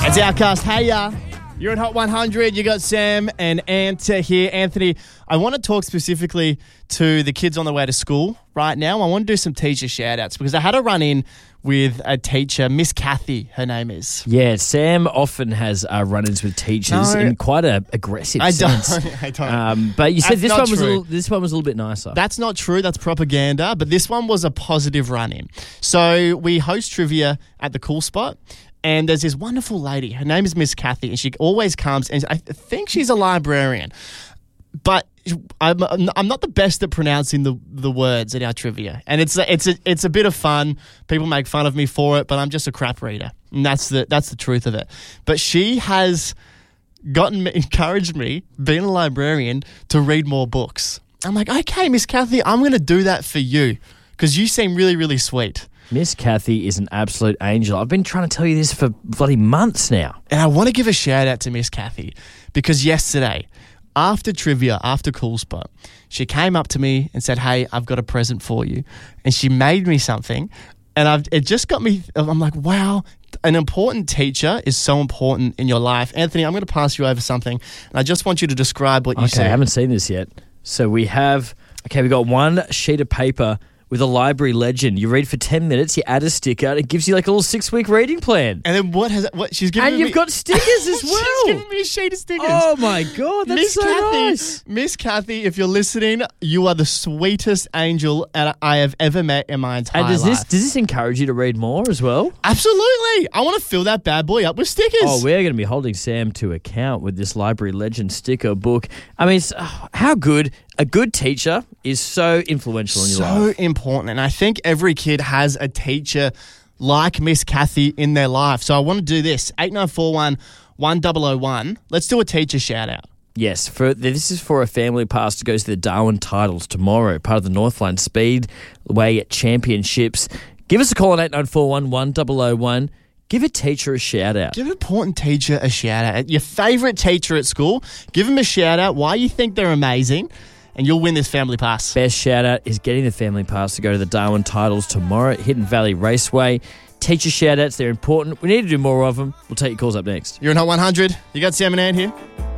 It's Outcast. Hey, you're in Hot 100. You got Sam and Ant here. Anthony, I want to talk specifically to the kids on the way to school right now. I want to do some teacher shout-outs because I had a run-in with a teacher, Miss Kathy, her name is. Yeah, Sam often has run-ins with teachers in quite an aggressive sense. I don't. But you said That's this one was a little bit nicer. That's not true. That's propaganda. But this one was a positive run-in. So we host trivia at the Cool Spot. And there's this wonderful lady. Her name is Miss Kathy, and she always comes. And I think she's a librarian, but I'm not the best at pronouncing the words in our trivia. And it's a bit of fun. People make fun of me for it, but I'm just a crap reader, and that's the truth of it. But she has encouraged me, being a librarian, to read more books. I'm like, okay, Miss Kathy, I'm going to do that for you because you seem really, really sweet. Miss Kathy is an absolute angel. I've been trying to tell you this for bloody months now. And I want to give a shout out to Miss Kathy because yesterday, after trivia, after Cool Spot, she came up to me and said, hey, I've got a present for you. And she made me something. And it just got me, I'm like, wow, an important teacher is so important in your life. Anthony, I'm going to pass you over something. And I just want you to describe what you see. Okay, I haven't seen this yet. So we got one sheet of paper with a library legend. You read for 10 minutes, you add a sticker, and it gives you like a little 6-week reading plan. And then what she's giving me... And you've got stickers as well. She's giving me a sheet of stickers. Oh my God, that's nice. Miss Kathy, if you're listening, you are the sweetest angel I have ever met in my entire life. And does this encourage you to read more as well? Absolutely. I want to fill that bad boy up with stickers. Oh, we're going to be holding Sam to account with this library legend sticker book. I mean, how good... A good teacher is so influential in your life. So important. And I think every kid has a teacher like Miss Kathy in their life. So I want to do this. 8941 1001. Let's do a teacher shout out. Yes, this is for a family pass to go to the Darwin Titles tomorrow, part of the Northland Speedway Championships. Give us a call on 8941 1001. Give a teacher a shout-out. Give an important teacher a shout-out. Your favourite teacher at school, give them a shout-out, why you think they're amazing, and you'll win this family pass. Best shout-out is getting the family pass to go to the Darwin Titles tomorrow at Hidden Valley Raceway. Teacher shout-outs, they're important. We need to do more of them. We'll take your calls up next. You're in Hot 100. You got Sam and Ann here.